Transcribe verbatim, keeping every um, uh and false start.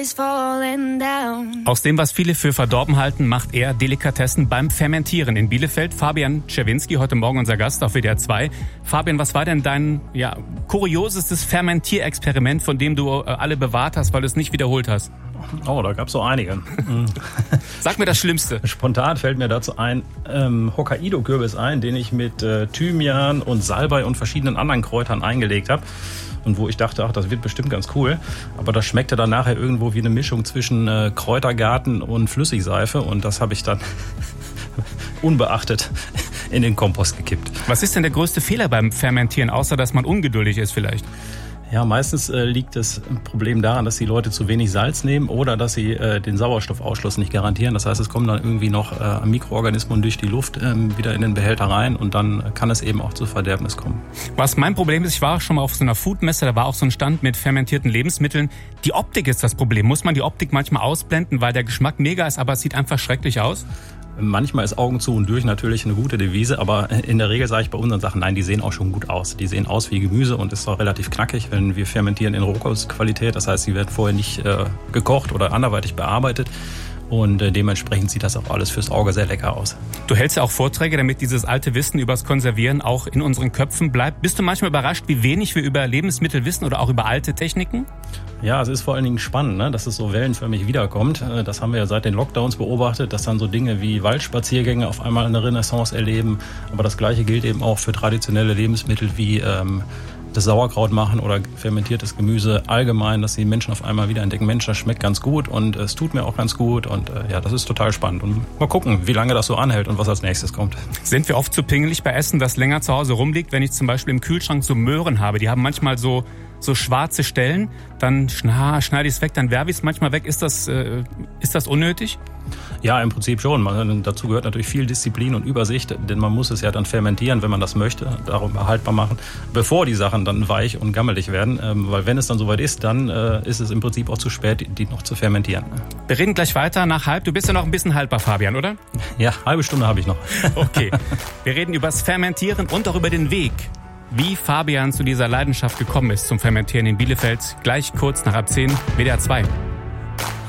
Aus dem, was viele für verdorben halten, macht er Delikatessen beim Fermentieren in Bielefeld. Fabian Czerwinski, heute Morgen unser Gast auf W D R zwei. Fabian, was war denn dein ja, kuriosestes Fermentierexperiment, von dem du äh, alle bewahrt hast, weil du es nicht wiederholt hast? Oh, da gab es so einige. Sag mir das Schlimmste. Spontan fällt mir dazu ein ähm, Hokkaido-Kürbis ein, den ich mit äh, Thymian und Salbei und verschiedenen anderen Kräutern eingelegt habe. Und wo ich dachte, ach, das wird bestimmt ganz cool. Aber das schmeckte dann nachher irgendwo wie eine Mischung zwischen äh, Kräutergarten und Flüssigseife. Und das habe ich dann unbeachtet in den Kompost gekippt. Was ist denn der größte Fehler beim Fermentieren, außer dass man ungeduldig ist vielleicht? Ja, meistens äh, liegt das Problem daran, dass die Leute zu wenig Salz nehmen oder dass sie äh, den Sauerstoffausschluss nicht garantieren. Das heißt, es kommen dann irgendwie noch äh, Mikroorganismen durch die Luft ähm, wieder in den Behälter rein und dann kann es eben auch zu Verderbnis kommen. Was mein Problem ist, ich war schon mal auf so einer Foodmesse, da war auch so ein Stand mit fermentierten Lebensmitteln. Die Optik ist das Problem. Muss man die Optik manchmal ausblenden, weil der Geschmack mega ist, aber es sieht einfach schrecklich aus? Manchmal ist Augen zu und durch natürlich eine gute Devise, aber in der Regel sage ich bei unseren Sachen, nein, die sehen auch schon gut aus. Die sehen aus wie Gemüse und ist auch relativ knackig, wenn wir fermentieren in Rohkostqualität. Das heißt, sie werden vorher nicht äh, gekocht oder anderweitig bearbeitet. Und äh, dementsprechend sieht das auch alles fürs Auge sehr lecker aus. Du hältst ja auch Vorträge, damit dieses alte Wissen übers Konservieren auch in unseren Köpfen bleibt. Bist du manchmal überrascht, wie wenig wir über Lebensmittel wissen oder auch über alte Techniken? Ja, es ist vor allen Dingen spannend, ne, dass es so wellenförmig wiederkommt. Das haben wir ja seit den Lockdowns beobachtet, dass dann so Dinge wie Waldspaziergänge auf einmal eine Renaissance erleben. Aber das Gleiche gilt eben auch für traditionelle Lebensmittel wie ähm, das Sauerkraut machen oder fermentiertes Gemüse allgemein, dass die Menschen auf einmal wieder entdecken, Mensch, das schmeckt ganz gut und es tut mir auch ganz gut und äh, ja, das ist total spannend. Und mal gucken, wie lange das so anhält und was als nächstes kommt. Sind wir oft zu pingelig bei Essen, das länger zu Hause rumliegt? Wenn ich zum Beispiel im Kühlschrank so Möhren habe, die haben manchmal so so schwarze Stellen, dann schna, schneide ich es weg, dann werfe ich es manchmal weg. Ist das, äh, ist das unnötig? Ja, im Prinzip schon. Man, dazu gehört natürlich viel Disziplin und Übersicht, denn man muss es ja dann fermentieren, wenn man das möchte, darum erhaltbar machen, bevor die Sachen dann weich und gammelig werden. Ähm, weil wenn es dann soweit ist, dann äh, ist es im Prinzip auch zu spät, die noch zu fermentieren. Wir reden gleich weiter nach halb. Du bist ja noch ein bisschen haltbar, Fabian, oder? Ja, halbe Stunde habe ich noch. Okay. Wir reden über das Fermentieren und auch über den Weg, wie Fabian zu dieser Leidenschaft gekommen ist zum Fermentieren in Bielefeld. Gleich kurz nach ab zehn, W D R zwei.